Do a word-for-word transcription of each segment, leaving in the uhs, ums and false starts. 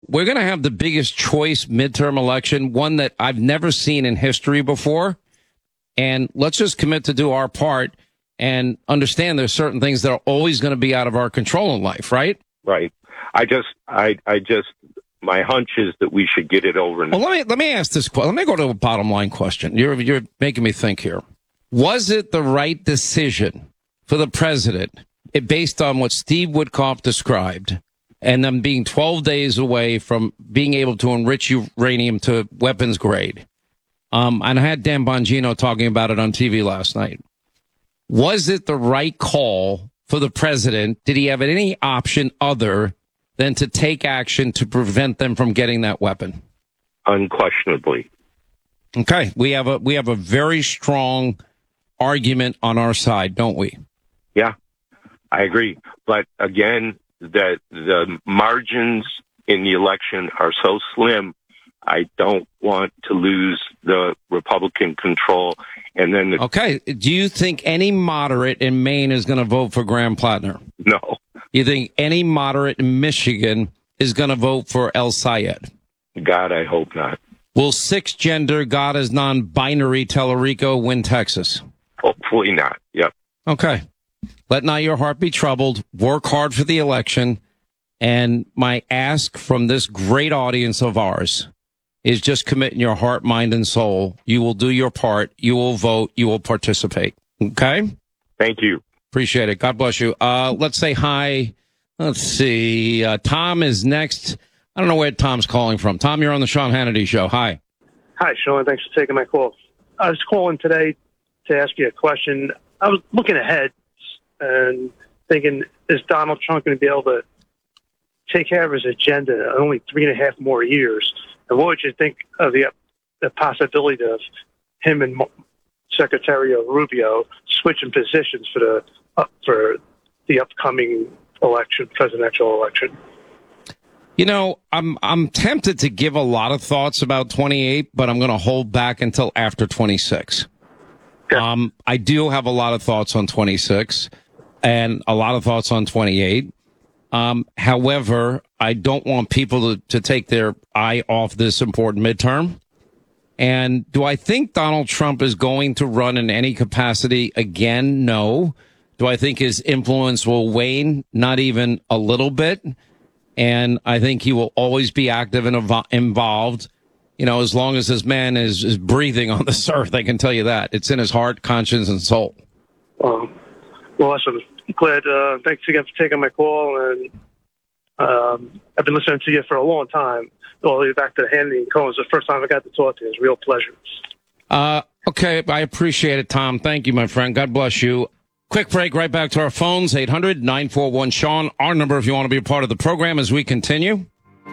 We're going to have the biggest choice midterm election, one that I've never seen in history before. And let's just commit to do our part and understand there's certain things that are always going to be out of our control in life, right? Right. I just, I, I just, my hunch is that we should get it over. Well, let me, let me ask this question. Let me go to a bottom line question. You're, you're making me think here. Was it the right decision for the president, it, based on what Steve Witkoff described, and them being twelve days away from being able to enrich uranium to weapons grade? Um, and I had Dan Bongino talking about it on T V last night. Was it the right call for the president? Did he have any option other than to take action to prevent them from getting that weapon? Unquestionably. Okay, we have a we have a very strong argument on our side, don't we? Yeah, I agree. But again, that the margins in the election are so slim, I don't want to lose the Republican control. And then, the- okay, do you think any moderate in Maine is going to vote for Graham Plattner? No. You think any moderate in Michigan is going to vote for El Sayed? God, I hope not. Will six-gender, God is non-binary Tellerico win Texas? Hopefully not. Yep. Okay. Let not your heart be troubled. Work hard for the election. And my ask from this great audience of ours is just commit in your heart, mind, and soul. You will do your part. You will vote. You will participate. Okay? Thank you. Appreciate it. God bless you. Uh, let's say hi. Let's see. Uh, Tom is next. I don't know where Tom's calling from. Tom, you're on the Sean Hannity Show. Hi. Hi, Sean. Thanks for taking my call. I was calling today to ask you a question. I was looking ahead and thinking, is Donald Trump going to be able to take care of his agenda in only three and a half more years? And what would you think of the, the possibility of him and Secretary Rubio switching positions for the uh, for the upcoming election, presidential election? You know, I'm I'm tempted to give a lot of thoughts about twenty-eight, but I'm going to hold back until after twenty-six. Okay. Um, I do have a lot of thoughts on twenty-six and a lot of thoughts on twenty-eight. Um, however, I don't want people to, to take their eye off this important midterm. And do I think Donald Trump is going to run in any capacity again? No. Do I think his influence will wane? Not even a little bit. And I think he will always be active and evo- involved, you know, as long as this man is, is breathing on this earth. I can tell you that. It's in his heart, conscience, and soul. Um, well, awesome. Glad. Uh, thanks again for taking my call. And um, I've been listening to you for a long time. All the way back to Hannity and Cohen. It's the first time I got to talk to you. It's a real pleasure. Uh, okay. I appreciate it, Tom. Thank you, my friend. God bless you. Quick break, right back to our phones, eight hundred nine four one Sean. Our number if you want to be a part of the program as we continue.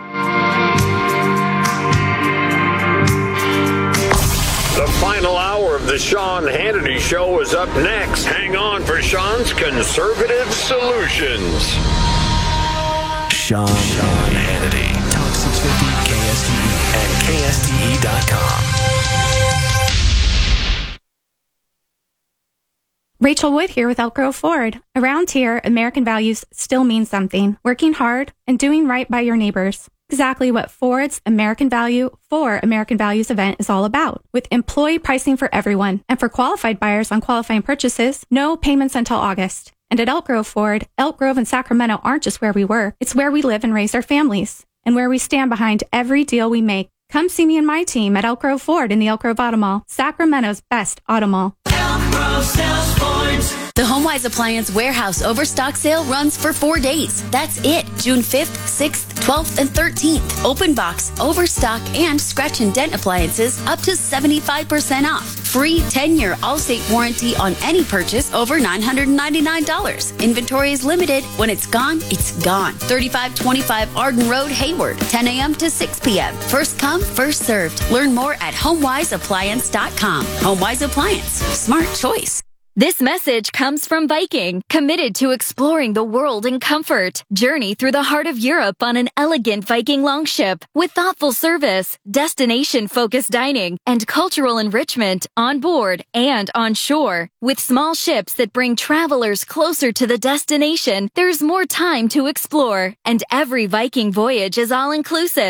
The final hour of the Sean Hannity Show is up next. Hang on for Sean's Conservative Solutions. Sean, Sean Hannity. Talk six fifty K S T E and K S T E dot com. Rachel Wood here with Elk Grove Ford. Around here, American values still mean something. Working hard and doing right by your neighbors. Exactly what Ford's American Value for American Values event is all about. With employee pricing for everyone. And for qualified buyers on qualifying purchases, no payments until August. And at Elk Grove Ford, Elk Grove and Sacramento aren't just where we work. It's where we live and raise our families. And where we stand behind every deal we make. Come see me and my team at Elk Grove Ford in the Elk Grove Auto Mall, Sacramento's best auto mall. Elk Grove sells Fords. The HomeWise Appliance Warehouse Overstock Sale runs for four days. That's it. June fifth, sixth, twelfth, and thirteenth. Open box, overstock, and scratch and dent appliances up to seventy-five percent off. Free ten-year Allstate warranty on any purchase over nine hundred ninety-nine dollars. Inventory is limited. When it's gone, it's gone. thirty-five twenty-five Arden Road, Hayward. ten a.m. to six p.m. First come, first served. Learn more at homewise appliance dot com. HomeWise Appliance. Smart choice. This message comes from Viking, committed to exploring the world in comfort. Journey through the heart of Europe on an elegant Viking longship with thoughtful service, destination-focused dining, and cultural enrichment on board and on shore. With small ships that bring travelers closer to the destination, there's more time to explore, and every Viking voyage is all-inclusive.